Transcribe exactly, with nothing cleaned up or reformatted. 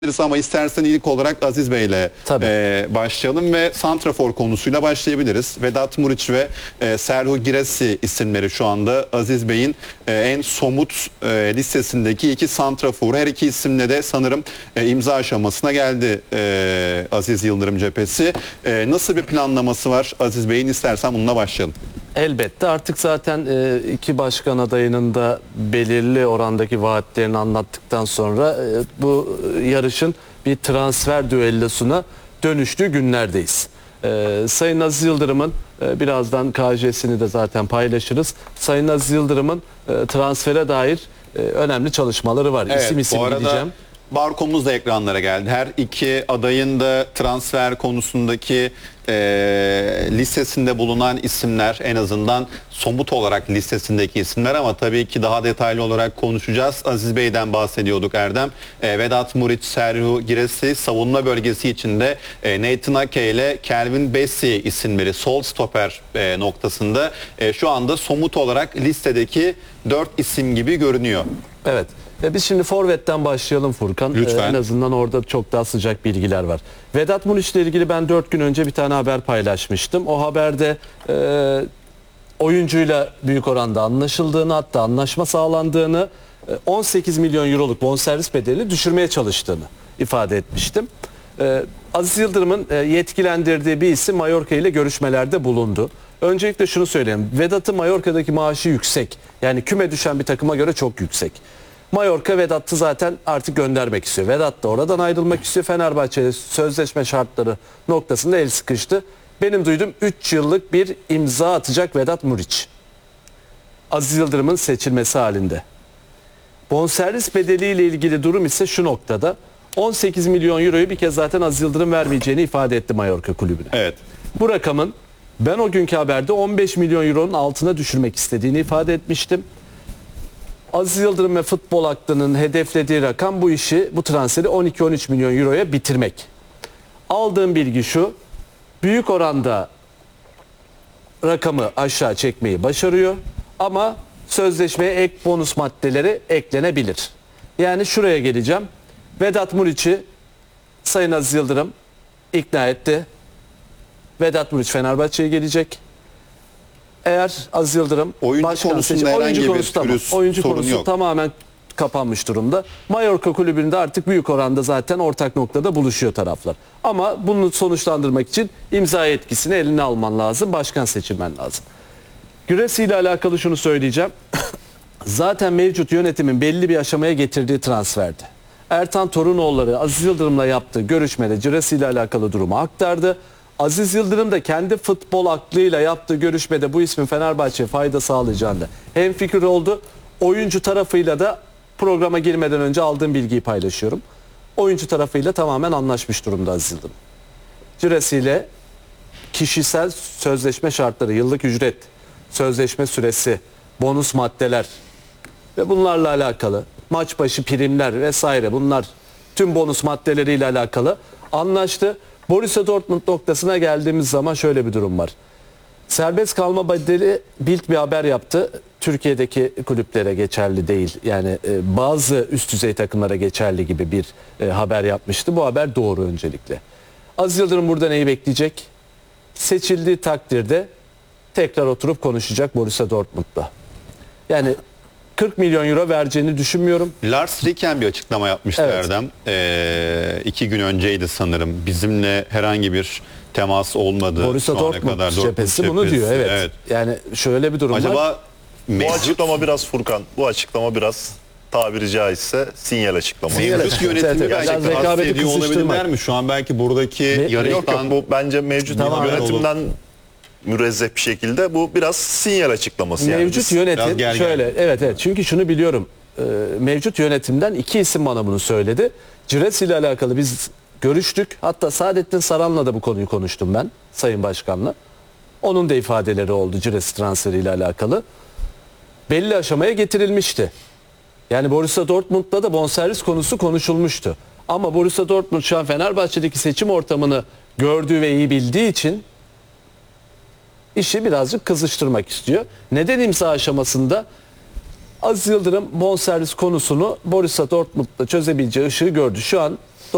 Ama istersen ilk olarak Aziz Bey ile e, başlayalım ve santrafor konusuyla başlayabiliriz. Vedat Muriç ve e, Serhu Giresi isimleri şu anda Aziz Bey'in e, en somut e, listesindeki iki santraforu. Her iki isimle de sanırım e, imza aşamasına geldi e, Aziz Yıldırım cephesi. E, nasıl bir planlaması var Aziz Bey'in, istersen bununla başlayalım. Elbette artık zaten iki başkan adayının da belirli orandaki vaatlerini anlattıktan sonra bu yarışın bir transfer düellosuna dönüştüğü günlerdeyiz. Sayın Aziz Yıldırım'ın, birazdan K J'sini de zaten paylaşırız, Sayın Aziz Yıldırım'ın transfere dair önemli çalışmaları var. Evet, isim isim bu arada gideceğim. Barkomuz da ekranlara geldi. Her iki adayın da transfer konusundaki e, listesinde bulunan isimler, en azından somut olarak listesindeki isimler, ama tabii ki daha detaylı olarak konuşacağız. Aziz Bey'den bahsediyorduk Erdem. E, Vedat Muriç, Serhu Giresi savunma bölgesi içinde e, Nathan Ake ile Calvin Bassey isimleri sol stoper e, noktasında e, şu anda somut olarak listedeki dört isim gibi görünüyor. Evet. Ve biz şimdi forvetten başlayalım Furkan. Lütfen. Ee, en azından orada çok daha sıcak bilgiler var. Vedat Muriç ile ilgili ben dört gün önce bir tane haber paylaşmıştım. O haberde e, oyuncuyla büyük oranda anlaşıldığını, hatta anlaşma sağlandığını, e, on sekiz milyon euroluk bonservis bedelini düşürmeye çalıştığını ifade etmiştim. E, Aziz Yıldırım'ın e, yetkilendirdiği bir isim Mallorca ile görüşmelerde bulundu. Öncelikle şunu söyleyeyim. Vedat'ın Mallorca'daki maaşı yüksek. Yani küme düşen bir takıma göre çok yüksek. Mallorca Vedat'ı zaten artık göndermek istiyor. Vedat da oradan ayrılmak istiyor. Fenerbahçe'de sözleşme şartları noktasında el sıkıştı. Benim duyduğum üç yıllık bir imza atacak Vedat Muriç, Aziz Yıldırım'ın seçilmesi halinde. Bonservis bedeliyle ilgili durum ise şu noktada. on sekiz milyon euroyu bir kez zaten Aziz Yıldırım vermeyeceğini ifade etti Mallorca kulübüne. Evet. Bu rakamın ben o günkü haberde on beş milyon euronun altına düşürmek istediğini ifade etmiştim. Aziz Yıldırım ve futbol aklının hedeflediği rakam bu işi, bu transferi on iki on üç milyon euroya bitirmek. Aldığım bilgi şu: büyük oranda rakamı aşağı çekmeyi başarıyor ama sözleşmeye ek bonus maddeleri eklenebilir. Yani şuraya geleceğim. Vedat Muriç'i Sayın Aziz Yıldırım ikna etti. Vedat Muriç Fenerbahçe'ye gelecek. Eğer Aziz Yıldırım oyuncu başkan konusunda seçim, herhangi oyuncu bir konusu tamam. pürüz Oyuncu sorun konusu yok. tamamen kapanmış durumda. Mallorca kulübünde artık büyük oranda zaten ortak noktada buluşuyor taraflar. Ama bunu sonuçlandırmak için imza etkisini eline alman lazım. Başkan seçilmen lazım. Giresi ile alakalı şunu söyleyeceğim. Zaten mevcut yönetimin belli bir aşamaya getirdiği transferdi. Ertan Torunoğulları Aziz Yıldırım'la yaptığı görüşmede Giresi ile alakalı durumu aktardı. Aziz Yıldırım da kendi futbol aklıyla yaptığı görüşmede bu ismin Fenerbahçe'ye fayda sağlayacağında hemfikir oldu. Oyuncu tarafıyla da programa girmeden önce aldığım bilgiyi paylaşıyorum. Oyuncu tarafıyla tamamen anlaşmış durumda Aziz Yıldırım. Giresi ile kişisel sözleşme şartları, yıllık ücret, sözleşme süresi, bonus maddeler ve bunlarla alakalı maç başı primler vesaire, bunlar tüm bonus maddeleriyle alakalı anlaştı. Borussia Dortmund noktasına geldiğimiz zaman şöyle bir durum var. Serbest kalma bedeli Bild bir haber yaptı. Türkiye'deki kulüplere geçerli değil. Yani e, bazı üst düzey takımlara geçerli gibi bir e, haber yapmıştı. Bu haber doğru öncelikle. Aziz Yıldırım burada neyi bekleyecek? Seçildiği takdirde tekrar oturup konuşacak Borussia Dortmund'da. Yani kırk milyon euro vereceğini düşünmüyorum. Lars Ricken bir açıklama yapmıştı, evet. Erdem. Ee, iki gün önceydi sanırım. Bizimle herhangi bir temas olmadı. Borussia Dortmund kadar. cephesi bunu diyor. Evet. evet. Yani şöyle bir durum Acaba var. mevcut... Bu açıklama biraz Furkan. Bu açıklama biraz tabiri caizse sinyal açıklaması. Mevcut yönetimi evet, belki rahatsız ediyor olabilirler mi? Şu an belki buradaki Me yarıştan... Yok yok, bu bence mevcut tamam, yönetimden olur. Mürezzeh bir şekilde bu biraz sinyal açıklaması. Mevcut yani. yönetim şöyle, evet evet, çünkü şunu biliyorum. Ee, mevcut yönetimden iki isim bana bunu söyledi. Giresi ile alakalı biz görüştük. Hatta Saadettin Saran'la da bu konuyu konuştum ben, Sayın Başkan'la. Onun da ifadeleri oldu Giresi transferi ile alakalı. Belli aşamaya getirilmişti. Yani Borussia Dortmund'da da bonservis konusu konuşulmuştu. Ama Borussia Dortmund şu an Fenerbahçe'deki seçim ortamını gördüğü ve iyi bildiği için işi birazcık kızıştırmak istiyor. Neden imza aşamasında? Aziz Yıldırım bonservis konusunu Borussia Dortmund'da çözebileceği ışığı gördü. Şu an